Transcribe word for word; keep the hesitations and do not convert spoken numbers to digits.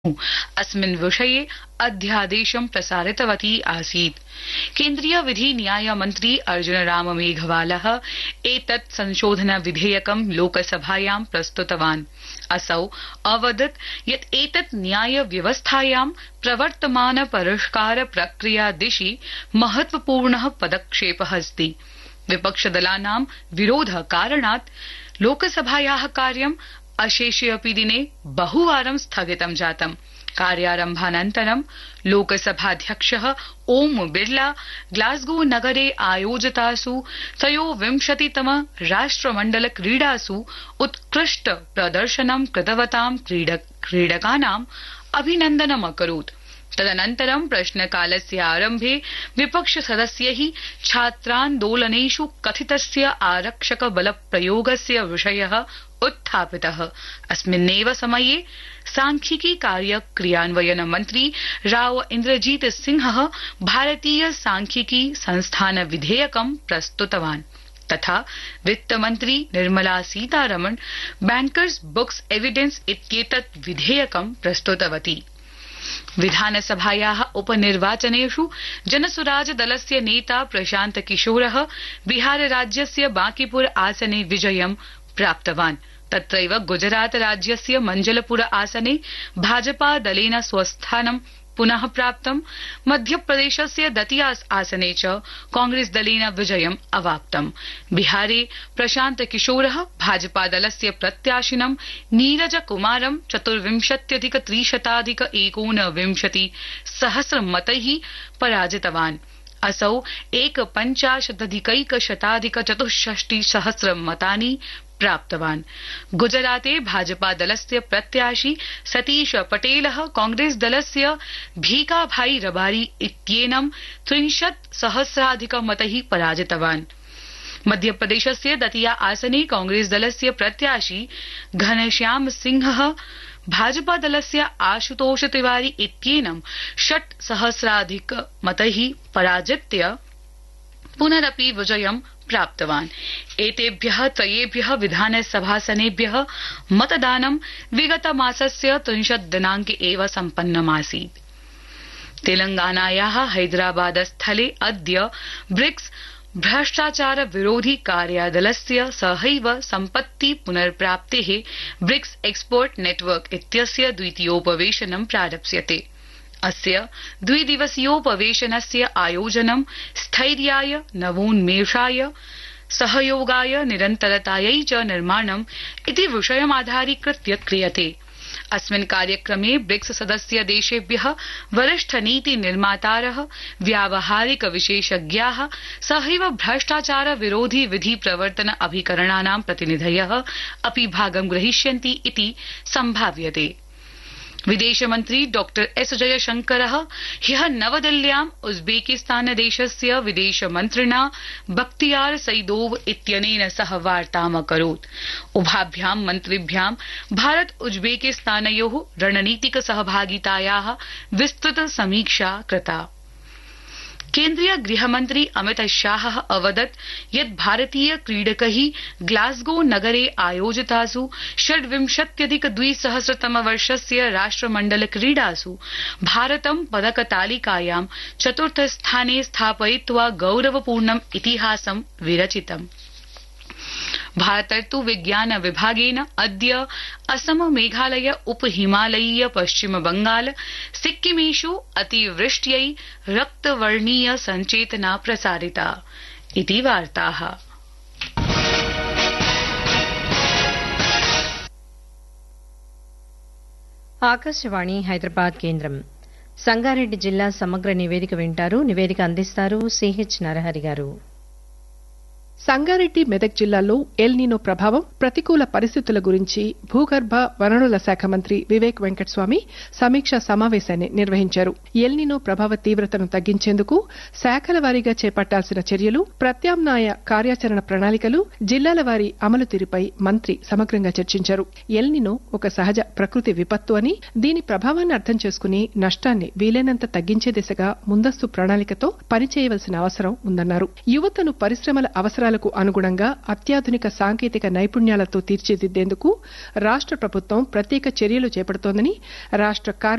अस्मिन् विषये अध्यादेशं प्रसारितवती आसीत्। केन्द्रीय विधि न्याय मन्त्री अर्जुन राम मेघवालः एतत् संशोधन विधेयकं लोकसभायां प्रस्तुतवान्। असौ अवदत् यत् एतत् न्याय व्यवस्थायां प्रवर्तमान परिष्कार प्रक्रिया दिशि महत्वपूर्णः पदक्षेपः अस्ति। विपक्षदलानां विरोध कारणात् लोकसभायाः कार्यम् अशेषे अपि दिने बहुवारं स्थगितं जातम्। कार्यारम्भानन्तरं लोकसभाध्यक्षः ओम बिरला ग्लासगो नगरे आयोजितासु त्रयोविंशतितम राष्ट्रमण्डल क्रीडासु उत्कृष्ट प्रदर्शनं कृतवतां क्रीडकानाम् अभिनन्दनम् अकरोत्। तदनन्तरं प्रश्नकालस्य आरम्भे विपक्षसदस्यैः छात्रान्दोलनेषु कथितस्य आरक्षक बलप्रयोगस्य विषयः उत्थापितः। अस्मिन्नेव समये सांख्यिकी कार्य क्रियान्वयन मन्त्री राव इन्द्रजीत सिंहः भारतीय सांख्यिकी संस्थान विधेयकं प्रस्तुतवान्। तथा वित्तमन्त्री Nirmala Sitharaman bankers books evidence इत्येतत् विधेयकं प्रस्तुतवती। विधानसभायाः उपनिर्वाचनेषु जनसुराज दलस्य नेता प्रशान्त किशोरः बिहारराज्यस्य बांकीपुर आसने विजयं प्राप्तवान्। तत्रैव गुजरात राज्यस्य मंजलपुर आसने भाजपा दलेन स्वस्थानं पुनः प्राप्तम्। मध्यप्रदेशस्य दतिया आसने च कांग्रेस दलेन विजयम् अवाप्तम्। बिहारे प्रशान्त किशोरः भाजपा दलस्य प्रत्याशिनं नीरज कुमारं चतुर्विंशत्यधिक त्रिशताधिक एकोनविंशति सहस्रमतैः पराजितवान्। असौ एकपञ्चाशदधिकैकशताधिक चतुष्षष्टि सहस्र मतानि प्राप्तवान्। गुजराते भाजपा दलस्य प्रत्याशी सतीश पटेलः कांग्रेस दलस्य भीखाभाई रबारी इत्येनं त्रिंशत् सहस्राधिक मतैः पराजितवान्। मध्यप्रदेशस्य दतिया आसने कांग्रेस दलस्य प्रत्याशी घनश्याम सिंहः भाजपा दलस्य आशुतोष तिवारी इत्येनं षट् सहस्राधिक मतैः पराजित्य पुनरपि विजयं प्राप्तवान्। एतेभ्यः त्रयेभ्यः विधानसभासनेभ्यः मतदानं विगतमासस्य त्रिंशत् दिनाङ्के एव सम्पन्नमासीत्। तेलंगानायाः हैदराबाद स्थले अद्य ब्रिक्स भ्रष्टाचार विरोधी कार्यादलस्य सहैव सम्पत्ति पुनर्प्राप्तेः ब्रिक्स एक्सपर्ट नेटवर्क इत्यस्य द्वितीयोपवेशनं प्रारप्स्यते। अस्य द्विदिवसीयोपवेशनस्य आयोजनं स्थैर्याय नवोन्मेषाय सहयोगाय निरन्तरतायै च निर्माणम् इति विषयमाधारीकृत्य क्रियते। अस्मिन् कार्यक्रमे ब्रिक्स सदस्य देशेभ्यः वरिष्ठ नीति निर्मातारः व्यावहारिक विशेषज्ञाः सहैव भ्रष्टाचार विरोधी विधि प्रवर्तन अभिकरणानां प्रतिनिधयः अपि भागं ग्रहीष्यन्ति इति सम्भाव्यते। विदेशमन्त्री डॉक्टर एस जयशंकरः ह्यः नवदिल्ल्याम् उज्बेकिस्तान देशस्य विदेशमन्त्रिणा बख्तियार सईदोव इत्यनेन सह वार्ताम् अकरोत्। उभाभ्यां मन्त्रिभ्यां भारत उज्बेकिस्तानयोः रणनीतिक सहभागितायाः विस्तृत समीक्षा कृता। केन्द्रीय गृहमन्त्री अमित शाहः अवदत् यत् भारतीय क्रीडकैः ग्लासगो नगरे आयोजितासु षड्विंशत्यधिक द्विसहस्रतम वर्षस्य राष्ट्रमण्डल क्रीडासु भारतं पदकतालिकायां चतुर्थस्थाने स्थापयित्वा गौरवपूर्णम् इतिहासं विरचितम्। भारतर्तु विज्ञान विभागेन अद्य असम मेघालय उपहिमालयीय पश्चिम बंगाल सिक्किमेषु अतिवृष्ट्यै रक्तवर्णीय संचेतना प्रसारिता इति वार्ताः। ఆకాశవాణి హైదరాబాద్ కేంద్రం సంగారెడ్డి జిల్లా సమగ్ర నివేదిక వింటారు. నివేదిక అందిస్తారు సిహెచ్ నరహరి గారు. సంగారెడ్డి మెదక్ జిల్లాల్లో ఎల్ నీనో ప్రభావం ప్రతికూల పరిస్థితుల గురించి భూగర్భ వనరుల శాఖ మంత్రి వివేక్ వెంకటస్వామి సమీక్షా సమావేశాన్ని నిర్వహించారు. ఎల్ నీనో ప్రభావ తీవ్రతను తగ్గించేందుకు శాఖల వారీగా చేపట్టాల్సిన చర్యలు, ప్రత్యామ్నాయ కార్యాచరణ ప్రణాళికలు, జిల్లాల వారీ అమలు తీరుపై మంత్రి సమగ్రంగా చర్చించారు. ఎల్ నీనో ఒక సహజ ప్రకృతి విపత్తు అని, దీని ప్రభావాన్ని అర్థం చేసుకుని నష్టాన్ని వీలైనంత తగ్గించే దిశగా ముందస్తు ప్రణాళికతో పనిచేయవలసిన అవసరం ఉందన్నారు. యువతను పరిశ్రమల అవసరాలు అనుగుణంగా అత్యాధునిక సాంకేతిక నైపుణ్యాలతో తీర్చిదిద్దేందుకు రాష్ట్ర ప్రభుత్వం ప్రత్యేక చర్యలు చేపడుతోందని రాష్ట్ర